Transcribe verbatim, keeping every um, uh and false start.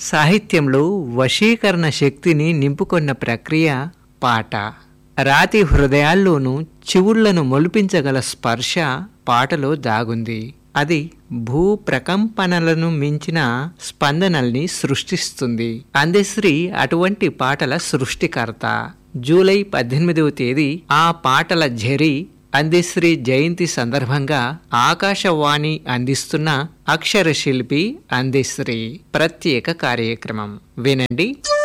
సాహిత్యంలో వశీకరణ శక్తిని నింపుకొన్న ప్రక్రియ పాట. రాతి హృదయాల్లోనూ చివుళ్లను మొలిపించగల స్పర్శ పాటలో దాగుంది. అది భూ ప్రకంపనలను మించిన స్పందనల్ని సృష్టిస్తుంది. అందశ్రీ అటువంటి పాటల సృష్టికర్త. జూలై పద్దెనిమిదవ తేదీ ఆ పాటల ఝరి అందశ్రీ జయంతి సందర్భంగా ఆకాశవాణి అందిస్తున్న అక్షరశిల్పి అందశ్రీ ప్రత్యేక కార్యక్రమం వినండి.